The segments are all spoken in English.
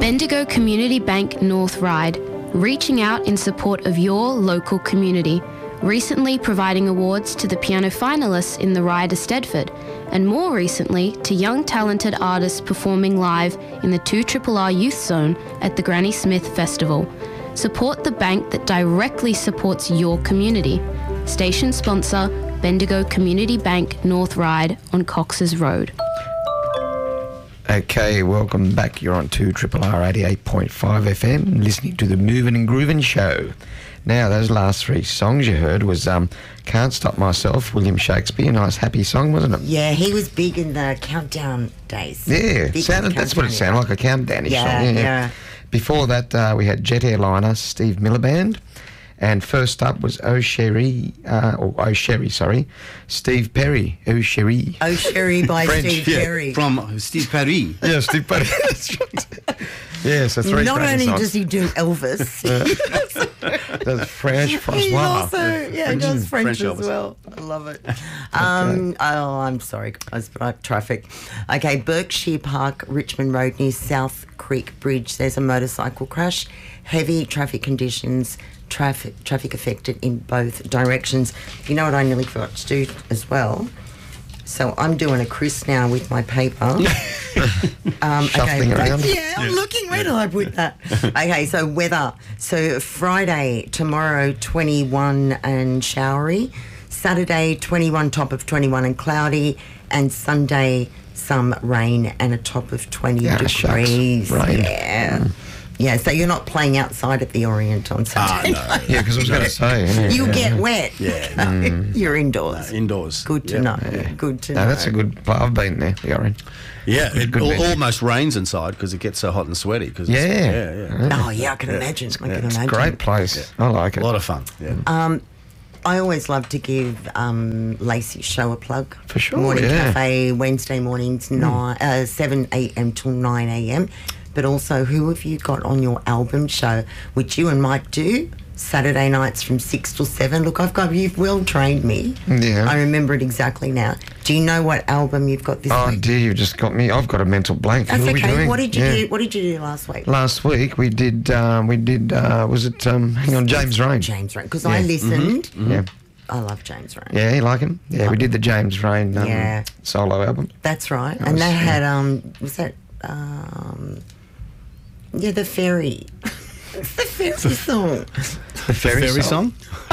Bendigo Community Bank North Ryde, reaching out in support of your local community, recently providing awards to the piano finalists in the Ryde of Stedford, and more recently to young talented artists performing live in the 2RRR Youth Zone at the Granny Smith Festival. Support the bank that directly supports your community. Station sponsor, Bendigo Community Bank North Ryde on Cox's Road. Okay, welcome back. You're on 2RRR 88.5 FM, listening to the Movin' and Groovin' show. Now, those last three songs you heard was Can't Stop Myself, William Shakespeare. Nice, happy song, wasn't it? Yeah, he was big in the countdown days. Yeah, that's what it sounded like, a countdownish song. Yeah. Before that, we had Jet Airliner, Steve Miller Band. And first up was O'Sherry, Steve Perry, O'Sherry. O'Sherry by Steve Perry. From Steve Perry. Yeah, Steve Perry. That's right. Yeah, so three Not only songs. does he do Elvis, does French, Francois. he also he does French as well. I love it. I'm sorry, guys, but I have traffic. Okay, Berkshire Park, Richmond Road near South Creek Bridge. There's a motorcycle crash. Heavy traffic conditions. Traffic affected in both directions. You know what I nearly forgot to do as well? So I'm doing a Chris now with my paper. Shuffling around. Yeah, I'm looking. Where did I put that? Okay, so weather. So Friday, tomorrow, 21 and showery. Saturday, 21, top of 21 and cloudy. And Sunday, some rain and a top of 20 degrees. Shucks. Rain. Yeah. Yeah, so you're not playing outside at the Orient on Saturday. No. Yeah, because I was going to say. You get wet. Yeah. You're indoors. Indoors. Good to know. Good to know. No, that's a good. I've been there, the Orient. Yeah, Good it bit. almost rains inside because it gets so hot and sweaty. Cause Yeah. Oh, yeah, I can imagine. I can It's a imagine. great place. I like it. A lot of fun. Yeah. I always love to give Lacey's show a plug. For sure, Morning yeah. Cafe, Wednesday mornings, 7 a.m. till 9 a.m. But also, who have you got on your album show, which you and Mike do, Saturday nights from 6 till 7? Look, you've well trained me. Yeah. I remember it exactly now. Do you know what album you've got this Oh week? dear, you've just got me. I've got a mental blank. That's Who are we okay. doing? What did you Yeah. do? What did you do last week? Last week we did. Was it? Hang on, James Rain. James Rain, because I listened. Yeah. I love James Rain. Yeah, you like him? Yeah, we did the James Rain solo album. That's right. And they had was that the ferry. It's the ferry song. The ferry song?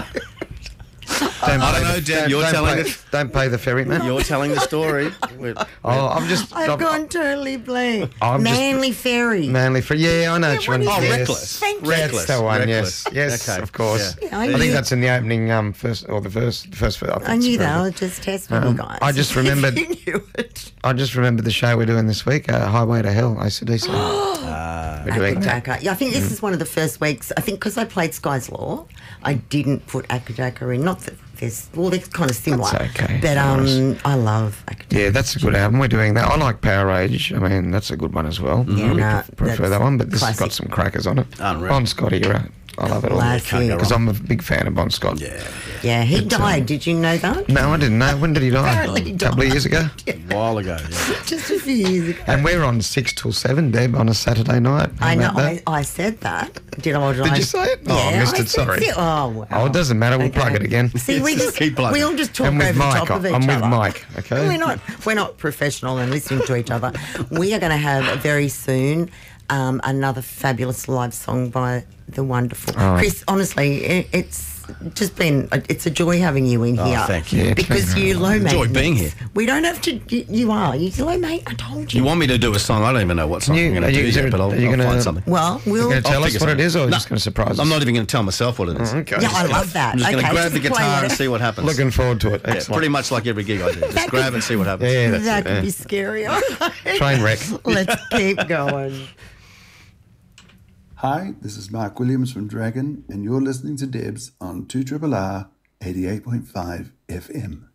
I don't know, Dan. You're telling it. Don't pay the ferry, man. You're telling the story. I've gone totally blank. Manly Ferry. Manly Ferry. Yeah, I know which one. Oh, Yes. Reckless. Thank you. Reckless. That's the one. Reckless. Yes, Okay. of course. Yeah, I think that's in the opening first. I think I knew it's that. I very was just testing you guys. I just remembered- You knew it. I just remembered the show we're doing this week, Highway to Hell, AC/DC. We're doing that. Akadaka. Yeah, I think this is one of the first weeks. I think because I played Sky's Law, I didn't put Akadaka in. Not that they're kind of similar. That's okay. But Nice. I love Akadaka. Yeah, that's a good album. We're doing that. I like Power Age. I mean, that's a good one as well. Yeah, Probably no, prefer that's that one, but this has classic. got some crackers on it. Unreal. Bon Scott era. I love it all. Classic. Because I'm a big fan of Bon Scott. Yeah, he died. Did you know that? No, I didn't know. When did he die? Apparently he A couple of years ago. A while ago, yeah. Just a few years ago. And we're on 6 till 7, Deb, on a Saturday night. How I know. about that? I said that. Did I? Did you say it? Oh, I Yeah, missed it, said sorry. it. Oh, wow. Oh, it doesn't matter. We'll Okay. plug it again. See, we Just just keep plugging. we all just talk I'm over with the Mike. top of each I'm other. with Mike, okay? We're not professional and listening to each other. We are going to have very soon another fabulous live song by the wonderful Chris. Honestly, it's just been it's a joy having you in here. Thank you. Yeah, Because thank you you very low Enjoy maintenance. being here. We don't have to. You are. You're low mate. I told you. You want me to do a song? I don't even know what song I'm going to do yet, but I'll find something. Well, You're we'll. going to tell I'll us figure what it something. is, or you're No, just going to surprise us? I'm not even going to tell myself what it is. Okay. Yeah, I love that. I'm just going to Okay, grab the just play guitar it. and see what happens. Looking forward to it. Yeah, Excellent. pretty much like every gig I do. Just grab and see what happens. Yeah, that's That it. could yeah. be scary. All right. Train wreck. Let's keep going. Hi, this is Mark Williams from Dragon, and you're listening to Debs on 2RRR 88.5 FM.